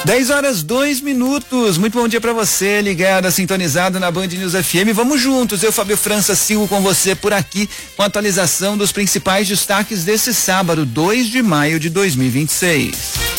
10h02. Muito bom dia pra você, ligado, sintonizado na Band News FM. Vamos juntos, eu, Fábio França, sigo com você por aqui com a atualização dos principais destaques desse sábado, 2 de maio de 2026.